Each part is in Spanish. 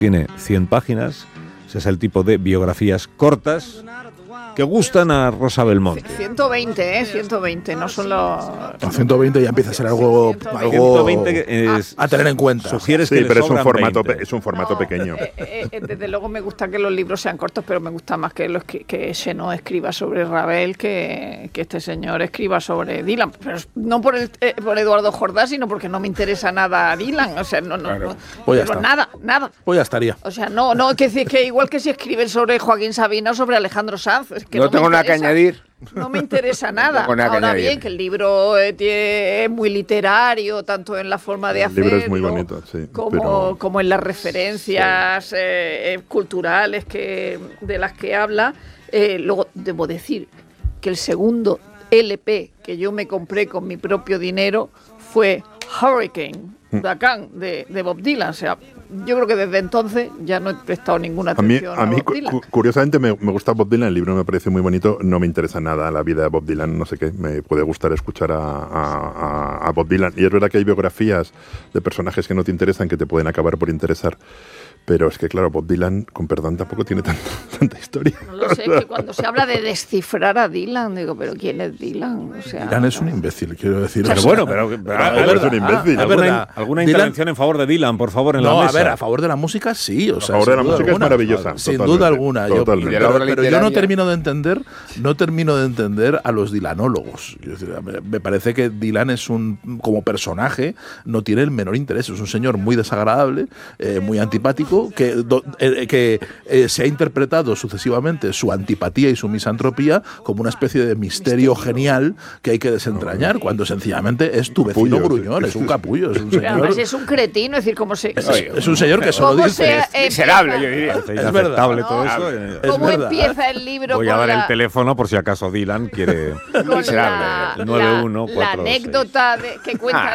Tiene 100 páginas, ese es el tipo de biografías cortas que gustan a Rosa Belmonte. 120, 120, no son los... Con 120 ya empieza a ser algo 120 es, a tener en cuenta. Sugieres Sí, que pero es un sobran formato pequeño. Desde luego me gusta que los libros sean cortos, pero me gusta más que Chenot escriba sobre Ravel que este señor escriba sobre Dylan. Pero no por Eduardo Jordá, sino porque no me interesa nada Dylan. O sea, Pues pero nada. Pues ya estaría. O sea, no, que igual que si escriben sobre Joaquín Sabina o sobre Alejandro Sanz. Es que no tengo nada que añadir. No me interesa nada. Ahora bien, que el libro es muy literario, tanto en la forma de hacerlo, libro es muy bonito, sí, como en las referencias culturales de las que habla. Luego, debo decir que el segundo LP que yo me compré con mi propio dinero fue Hurricane, Huracán, de Bob Dylan. O sea, yo creo que desde entonces ya no he prestado ninguna atención a Bob Dylan. Curiosamente me gusta Bob Dylan, el libro me parece muy bonito, no me interesa nada la vida de Bob Dylan, no sé qué, me puede gustar escuchar a Bob Dylan. Y es verdad que hay biografías de personajes que no te interesan, que te pueden acabar por interesar. Pero es que, claro, Bob Dylan, con perdón, tampoco tiene tanta historia. No lo sé, que cuando se habla de descifrar a Dylan, digo, ¿pero quién es Dylan? O sea, Dylan es un imbécil, quiero decir. Pero bueno, pero es un imbécil. ¿Alguna intervención en favor de Dylan, por favor, en la mesa? No, a ver, a favor de la música sí. O sea, a favor de la música es maravillosa. Sin duda alguna. Pero yo no termino de entender a los Dylanólogos. Me parece que Dylan es como personaje, no tiene el menor interés. Es un señor muy desagradable, muy antipático, que se ha interpretado sucesivamente su antipatía y su misantropía como una especie de misterio genial que hay que desentrañar, cuando sencillamente es tu vecino gruñón, es un capullo, es un señor... Además es un cretino, es decir, como se... Es un señor que solo dice... Es miserable, yo diría. Es verdad. Todo eso. ¿Cómo empieza el libro? Voy a dar el teléfono por si acaso Dylan quiere... Miserable. 9146. La anécdota que cuenta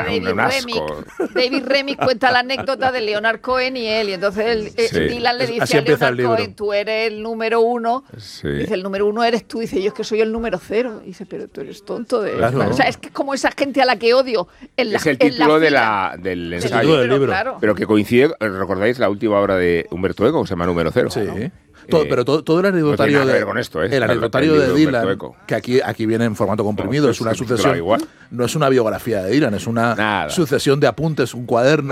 David Remnick cuenta la anécdota de Leonard Cohen y él, y entonces Dylan le dice a Leonard Cohen, tú eres el número 1, dice, el número 1 eres tú, dice, yo es que soy el número 0, dice, pero tú eres tonto. Claro. O sea, es que es como esa gente a la que odio. Es el título del ensayo, del libro. Claro. Pero que coincide, ¿recordáis la última obra de Humberto Eco, que se llama Número 0? Sí. Pero todo el anecdotario el anecdotario de Dylan, que aquí viene en formato comprimido, es una sucesión, no es una biografía de Dylan, es una sucesión de apuntes, un cuaderno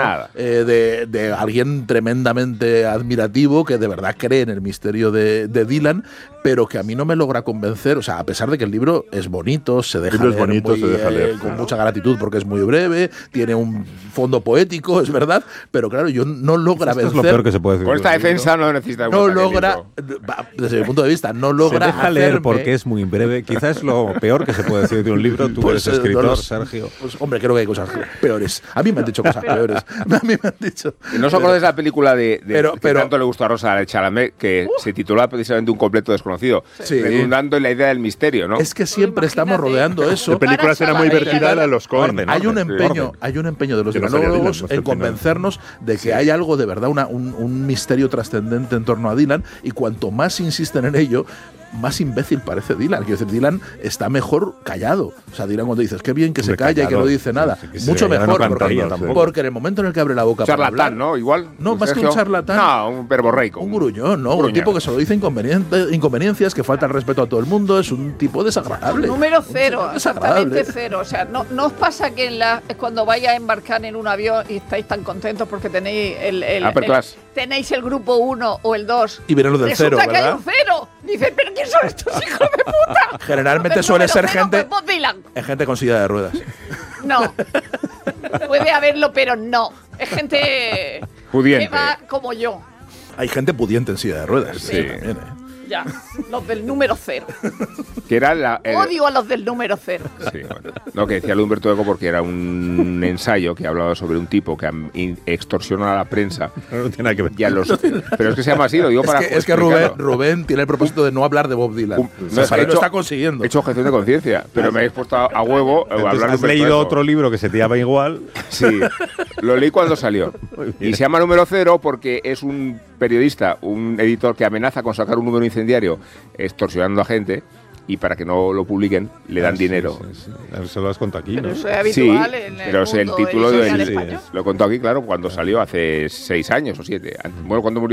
de alguien tremendamente admirativo que de verdad cree en el misterio de Dylan, pero que a mí no me logra convencer, o sea, a pesar de que el libro es bonito, se deja leer con mucha gratitud porque es muy breve, tiene un fondo poético, es verdad, pero claro, yo no logra vencer. Es lo peor que se puede decir. Con esta defensa no necesita... No logra, desde mi punto de vista, no logra. Se deja leer porque es muy breve. Quizás es lo peor que se puede decir de un libro. Tú eres escritor, Sergio. Pues hombre, creo que hay cosas peores. A mí me han dicho cosas peores. A mí me han dicho. ¿No os acordáis de la película que tanto le gustó a Rosa Chalamet, que se titulaba precisamente Un completo desconocido, redundando en la idea del misterio, ¿no? Es que siempre estamos rodeando eso. La película será muy vertical a los Cohen. Hay un empeño de los Dylanólogos en convencernos de que hay algo de verdad, un misterio trascendente en torno a Dylan, y cuanto más insisten en ello, más imbécil parece Dylan. Quiero decir, Dylan está mejor callado. O sea, Dylan, cuando dices, qué bien que se calla y que no dice nada, mucho mejor, porque en el momento en el que abre la boca para hablar... Charlatán, ¿no? Igual. No, más que un charlatán. No, un verborreico. Un gruñón, ¿no? Un tipo que solo dice inconveniencias, que falta el respeto a todo el mundo, es un tipo desagradable. Número 0, exactamente 0. O sea, no os pasa que cuando vais a embarcar en un avión y estáis tan contentos porque tenéis tenéis el grupo 1 o el 2 y vienen los del 0, ¿verdad? ¿verdad? Que hay un 0. Dicen, ¿pero quién son estos hijos de puta? Generalmente suele ser gente con silla de ruedas. No. Puede haberlo, pero no. Es gente pudiente, que va como yo. Hay gente pudiente en silla de ruedas. Sí. También, Ya, los del número 0. Que era odio a los del número 0. Sí, bueno. No, que decía el Humberto Eco porque era un ensayo que hablaba sobre un tipo que extorsionó a la prensa. No tiene nada que ver. Pero es que se llama así, lo digo para... Es que Rubén tiene el propósito de no hablar de Bob Dylan. Lo está consiguiendo. He hecho objeción de conciencia, pero me habéis puesto a huevo a hablar de ¿Has leído otro libro que se te llama igual? Sí, lo leí cuando salió. Y se llama Número 0 porque es un periodista, un editor que amenaza con sacar un número incendiario extorsionando a gente, y para que no lo publiquen le dan dinero. Sí. Eso lo has contado aquí, pero ¿no? eso es habitual en el pero mundo el título editorial español. lo he contado aquí, claro, cuando salió hace 6 años o 7. Bueno, cuando murió